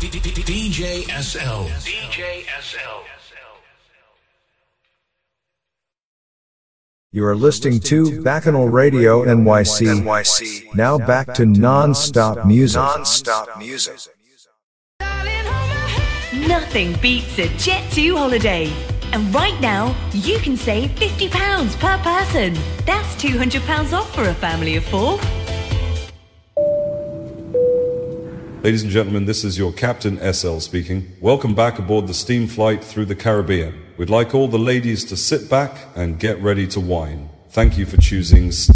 DJ SL. DJ SL. You are listening to Bacchanal Radio NYC. Now back to non-stop music. Nothing beats a Jet2 holiday. And right now, you can save £50 per person. That's £200 off for a family of 4. Ladies and gentlemen, this is your Captain SL speaking. Welcome back aboard the steam flight through the Caribbean. We'd like all the ladies to sit back and get ready to wine. Thank you for choosing